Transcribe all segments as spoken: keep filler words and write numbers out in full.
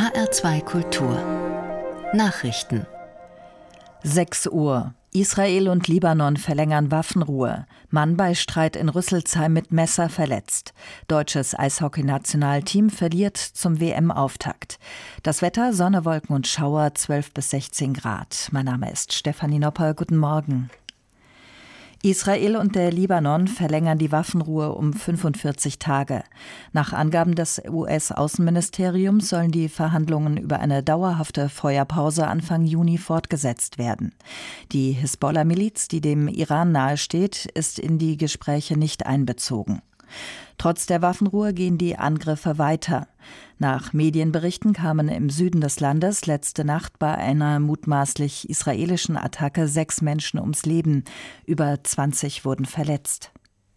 H R zwei Kultur Nachrichten. sechs Uhr. Israel und Libanon verlängern Waffenruhe. Mann bei Streit in Rüsselsheim mit Messer verletzt. Deutsches Eishockey-Nationalteam verliert zum W M-Auftakt. Das Wetter: Sonne, Wolken und Schauer, zwölf bis sechzehn Grad. Mein Name ist Stefanie Nopper. Guten Morgen. Israel und der Libanon verlängern die Waffenruhe um fünfundvierzig Tage. Nach Angaben des U S-Außenministeriums sollen die Verhandlungen über eine dauerhafte Feuerpause Anfang Juni fortgesetzt werden. Die Hisbollah-Miliz, die dem Iran nahesteht, ist in die Gespräche nicht einbezogen. Trotz der Waffenruhe gehen die Angriffe weiter. Nach Medienberichten kamen im Süden des Landes letzte Nacht bei einer mutmaßlich israelischen Attacke sechs Menschen ums Leben. Über zwanzig wurden verletzt.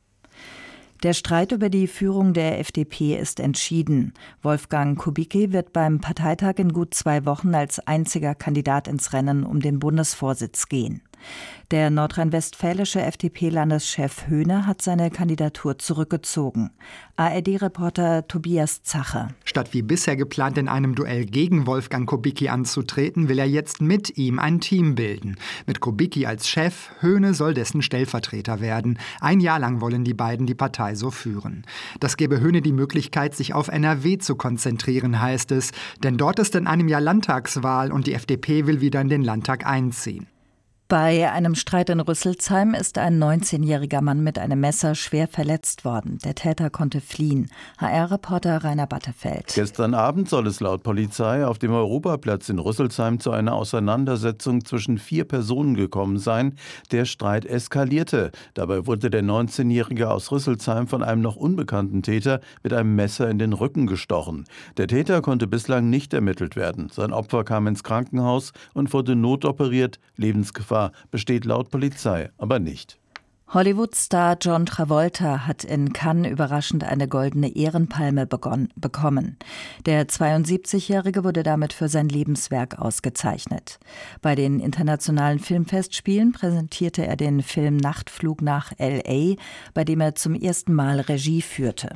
Der Streit über die Führung der F D P ist entschieden. Wolfgang Kubicki wird beim Parteitag in gut zwei Wochen als einziger Kandidat ins Rennen um den Bundesvorsitz gehen. Der nordrhein-westfälische F D P-Landeschef Höhne hat seine Kandidatur zurückgezogen. A R D-Reporter Tobias Zacher. Statt wie bisher geplant in einem Duell gegen Wolfgang Kubicki anzutreten, will er jetzt mit ihm ein Team bilden. Mit Kubicki als Chef, Höhne soll dessen Stellvertreter werden. Ein Jahr lang wollen die beiden die Partei so führen. Das gebe Höhne die Möglichkeit, sich auf N R W zu konzentrieren, heißt es. Denn dort ist in einem Jahr Landtagswahl und die F D P will wieder in den Landtag einziehen. Bei einem Streit in Rüsselsheim ist ein neunzehnjähriger Mann mit einem Messer schwer verletzt worden. Der Täter konnte fliehen. H R-Reporter Rainer Battefeld. Gestern Abend soll es laut Polizei auf dem Europaplatz in Rüsselsheim zu einer Auseinandersetzung zwischen vier Personen gekommen sein. Der Streit eskalierte. Dabei wurde der neunzehnjährige aus Rüsselsheim von einem noch unbekannten Täter mit einem Messer in den Rücken gestochen. Der Täter konnte bislang nicht ermittelt werden. Sein Opfer kam ins Krankenhaus und wurde notoperiert. Lebensgefahr besteht laut Polizei aber nicht. Hollywood-Star John Travolta hat in Cannes überraschend eine goldene Ehrenpalme begonnen, bekommen. Der zweiundsiebzigjährige wurde damit für sein Lebenswerk ausgezeichnet. Bei den internationalen Filmfestspielen präsentierte er den Film Nachtflug nach L A, bei dem er zum ersten Mal Regie führte.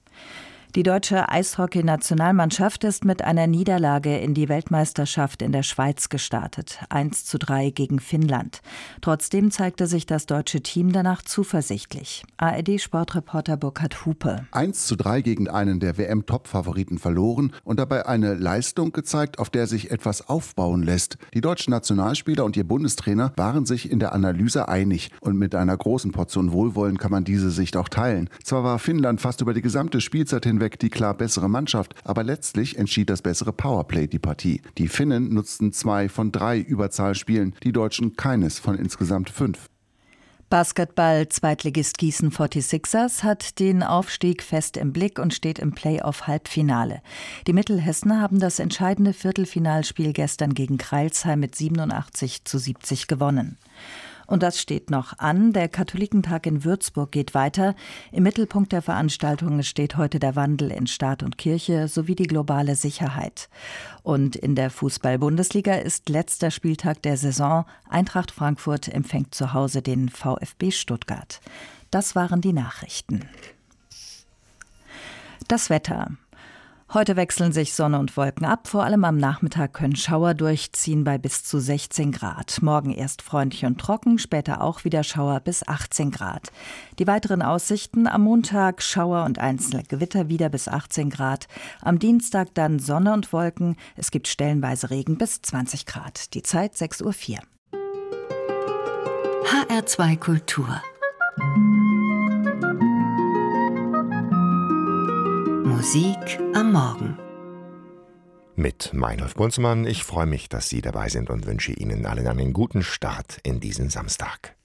Die deutsche Eishockey-Nationalmannschaft ist mit einer Niederlage in die Weltmeisterschaft in der Schweiz gestartet. eins zu drei gegen Finnland. Trotzdem zeigte sich das deutsche Team danach zuversichtlich. A R D-Sportreporter Burkhard Hupe. eins zu drei gegen einen der W M-Top-Favoriten verloren und dabei eine Leistung gezeigt, auf der sich etwas aufbauen lässt. Die deutschen Nationalspieler und ihr Bundestrainer waren sich in der Analyse einig. Und mit einer großen Portion Wohlwollen kann man diese Sicht auch teilen. Zwar war Finnland fast über die gesamte Spielzeit hinweg die klar bessere Mannschaft, aber letztlich entschied das bessere Powerplay die Partie. Die Finnen nutzten zwei von drei Überzahlspielen, die Deutschen keines von insgesamt fünf. Basketball-Zweitligist Gießen forty-sixers hat den Aufstieg fest im Blick und steht im Play-off-Halbfinale. Die Mittelhessen haben das entscheidende Viertelfinalspiel gestern gegen Crailsheim mit siebenundachtzig zu siebzig gewonnen. Und das steht noch an. Der Katholikentag in Würzburg geht weiter. Im Mittelpunkt der Veranstaltung steht heute der Wandel in Staat und Kirche sowie die globale Sicherheit. Und in der Fußball-Bundesliga ist letzter Spieltag der Saison. Eintracht Frankfurt empfängt zu Hause den VfB Stuttgart. Das waren die Nachrichten. Das Wetter. Heute wechseln sich Sonne und Wolken ab. Vor allem am Nachmittag können Schauer durchziehen bei bis zu sechzehn Grad. Morgen erst freundlich und trocken, später auch wieder Schauer bis achtzehn Grad. Die weiteren Aussichten: am Montag Schauer und einzelne Gewitter wieder bis achtzehn Grad. Am Dienstag dann Sonne und Wolken. Es gibt stellenweise Regen bis zwanzig Grad. Die Zeit sechs Uhr vier. H R zwei Kultur Musik am Morgen. Mit Meinolf Bunzmann. Ich freue mich, dass Sie dabei sind und wünsche Ihnen allen einen guten Start in diesen Samstag.